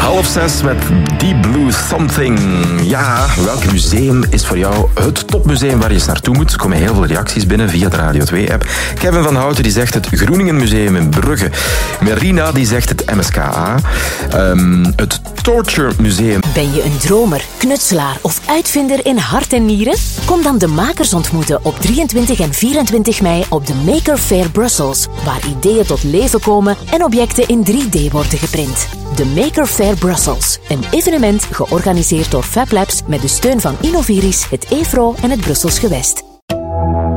5:30 met Deep Blue Something. Ja, welk museum is voor jou het topmuseum waar je eens naartoe moet? Er komen heel veel reacties binnen via de Radio 2-app. Kevin van Houten die zegt het Groeningen Museum in Brugge. Marina die zegt het MSKA. Het Torture Museum. Ben je een dromer, knutselaar of uitvinder in hart en nieren? Kom dan de makers ontmoeten op 23 en 24 mei op de Maker Faire Brussels, waar ideeën tot leven komen en objecten in 3D worden geprint. De Maker Faire Brussels, een evenement georganiseerd door Fab Labs met de steun van Innoviris, het EFRO en het Brussels Gewest.